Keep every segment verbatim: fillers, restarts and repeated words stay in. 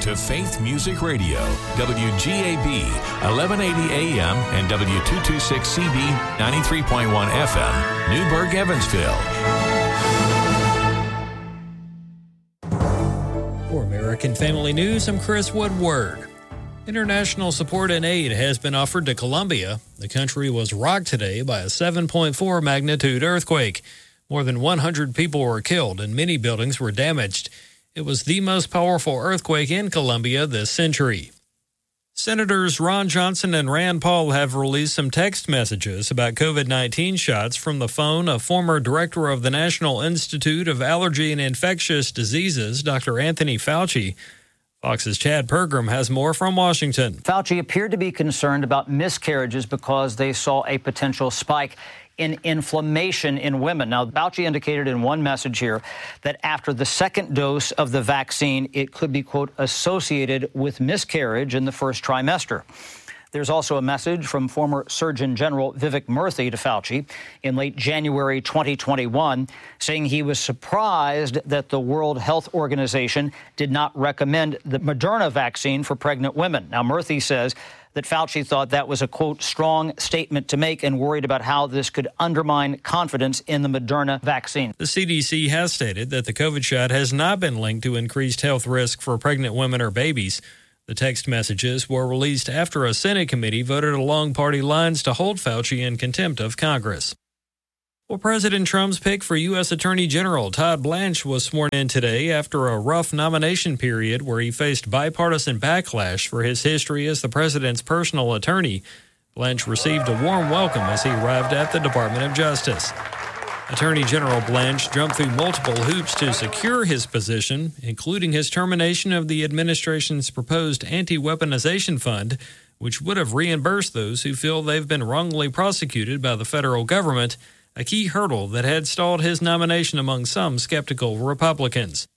to Faith Music Radio, W G A B, eleven eighty A M and W two twenty-six C B, ninety-three point one F M, Newburgh, Evansville. For American Family News, I'm Chris Woodward. International support and aid has been offered to Colombia. The country was rocked today by a seven point four magnitude earthquake. More than one hundred people were killed and many buildings were damaged. It was the most powerful earthquake in Colombia this century. Senators Ron Johnson and Rand Paul have released some text messages about covid nineteen shots from the phone of former director of the National Institute of Allergy and Infectious Diseases, Doctor Anthony Fauci. Fox's Chad Pergram has more from Washington. Fauci appeared to be concerned about miscarriages because they saw a potential spike in inflammation in women. Now, Fauci indicated in one message here that after the second dose of the vaccine, it could be, quote, associated with miscarriage in the first trimester. There's also a message from former Surgeon General Vivek Murthy to Fauci in late January twenty twenty-one, saying he was surprised that the World Health Organization did not recommend the Moderna vaccine for pregnant women. Now, Murthy says that Fauci thought that was a, quote, strong statement to make and worried about how this could undermine confidence in the Moderna vaccine. The C D C has stated that the COVID shot has not been linked to increased health risk for pregnant women or babies. The text messages were released after a Senate committee voted along party lines to hold Fauci in contempt of Congress. Well, President Trump's pick for U S. Attorney General Todd Blanche was sworn in today after a rough nomination period where he faced bipartisan backlash for his history as the president's personal attorney. Blanche received a warm welcome as he arrived at the Department of Justice. Attorney General Blanche jumped through multiple hoops to secure his position, including his termination of the administration's proposed anti-weaponization fund, which would have reimbursed those who feel they've been wrongly prosecuted by the federal government, a key hurdle that had stalled his nomination among some skeptical Republicans.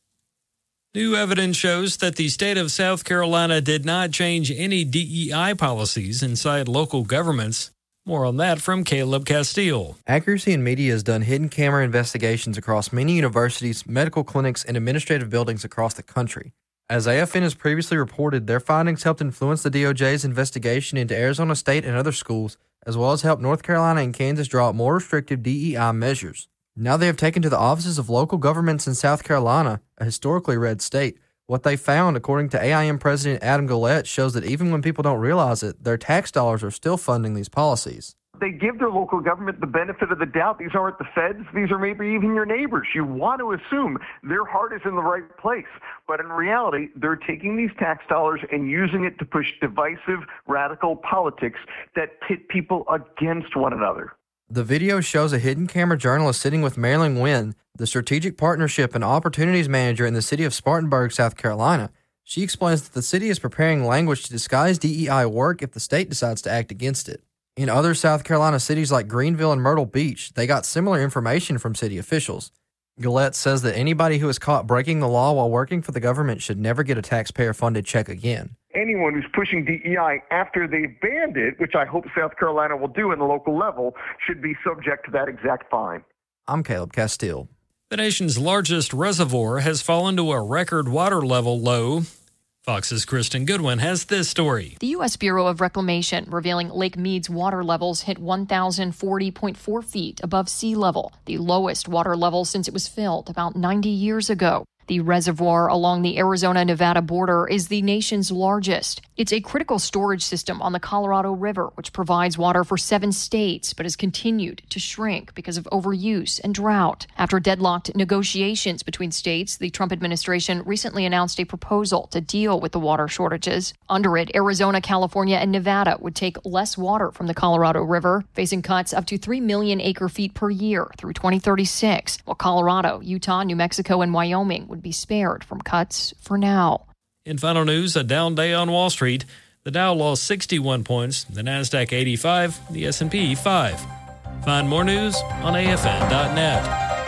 New evidence shows that the state of South Carolina did not change any D E I policies inside local governments. More on that from Caleb Castile. Accuracy in Media has done hidden camera investigations across many universities, medical clinics, and administrative buildings across the country. As A F N has previously reported, their findings helped influence the D O J's investigation into Arizona State and other schools, as well as help North Carolina and Kansas draw up more restrictive D E I measures. Now they have taken to the offices of local governments in South Carolina, a historically red state. What they found, according to A I M President Adam Gullett, shows that even when people don't realize it, their tax dollars are still funding these policies. They give their local government the benefit of the doubt. These aren't the feds. These are maybe even your neighbors. You want to assume their heart is in the right place. But in reality, they're taking these tax dollars and using it to push divisive, radical politics that pit people against one another. The video shows a hidden camera journalist sitting with Marilyn Wynn, the Strategic Partnership and Opportunities Manager in the city of Spartanburg, South Carolina. She explains that the city is preparing language to disguise D E I work if the state decides to act against it. In other South Carolina cities like Greenville and Myrtle Beach, they got similar information from city officials. Gullett says that anybody who is caught breaking the law while working for the government should never get a taxpayer-funded check again. Anyone who's pushing D E I after they've banned it, which I hope South Carolina will do in the local level, should be subject to that exact fine. I'm Caleb Castile. The nation's largest reservoir has fallen to a record water level low. Fox's Kristen Goodwin has this story. The U S. Bureau of Reclamation revealing Lake Mead's water levels hit one thousand forty point four feet above sea level, the lowest water level since it was filled about ninety years ago. The reservoir along the Arizona-Nevada border is the nation's largest. It's a critical storage system on the Colorado River, which provides water for seven states, but has continued to shrink because of overuse and drought. After deadlocked negotiations between states, the Trump administration recently announced a proposal to deal with the water shortages. Under it, Arizona, California, and Nevada would take less water from the Colorado River, facing cuts up to three million acre-feet per year through twenty thirty-six, while Colorado, Utah, New Mexico, and Wyoming would be spared from cuts for now. In final news, a down day on Wall Street. The Dow lost sixty-one points, the Nasdaq eighty-five, the S and P five. Find more news on A F N dot net.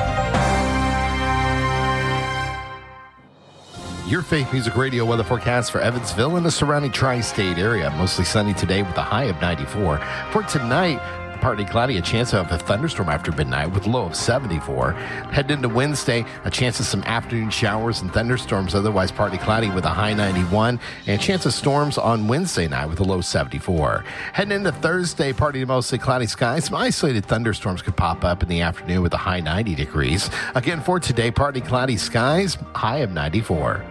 Your Faith Music Radio weather forecast for Evansville and the surrounding tri-state area. Mostly sunny today with a high of ninety-four. For tonight, partly cloudy, a chance of a thunderstorm after midnight with a low of seventy-four. Heading into Wednesday, a chance of some afternoon showers and thunderstorms, otherwise partly cloudy with a high ninety-one, and a chance of storms on Wednesday night with a low seventy-four. Heading into Thursday, partly to mostly cloudy skies. Some isolated thunderstorms could pop up in the afternoon with a high ninety degrees. Again, for today, partly cloudy skies, high of ninety-four.